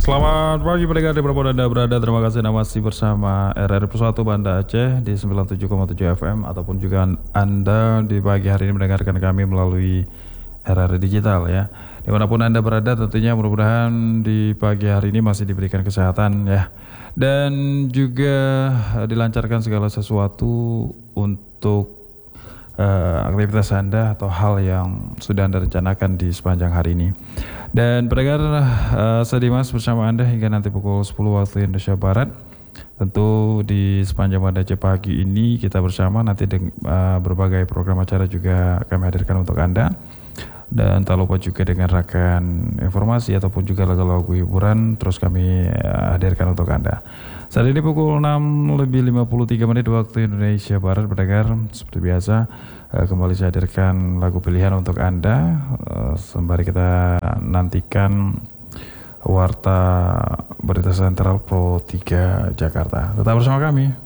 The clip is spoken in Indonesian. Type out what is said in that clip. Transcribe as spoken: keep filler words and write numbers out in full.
Selamat pagi pendengar dimanapun Anda berada. Terima kasih Anda masih bersama R R Plus satu Banda Aceh di sembilan puluh tujuh koma tujuh F M, ataupun juga Anda di pagi hari ini mendengarkan kami melalui R R Digital ya. Dimanapun Anda berada, tentunya mudah-mudahan di pagi hari ini masih diberikan kesehatan ya, dan juga dilancarkan segala sesuatu untuk uh, aktivitas Anda atau hal yang sudah Anda rencanakan di sepanjang hari ini. Dan pendengar, uh, saya Dimas bersama Anda hingga nanti pukul sepuluh waktu Indonesia Barat. Tentu di sepanjang Banda Aceh pagi ini kita bersama, nanti dengan uh, berbagai program acara juga kami hadirkan untuk Anda. Dan tak lupa juga dengan rakan informasi ataupun juga lagu-lagu hiburan terus kami uh, hadirkan untuk Anda. Saat ini pukul enam lebih lima puluh tiga menit waktu Indonesia Barat. Pendengar, seperti biasa uh, kembali saya hadirkan lagu pilihan untuk Anda uh, sembari kita nantikan Warta Berita Sentral Pro tiga Jakarta. Tetap bersama kami.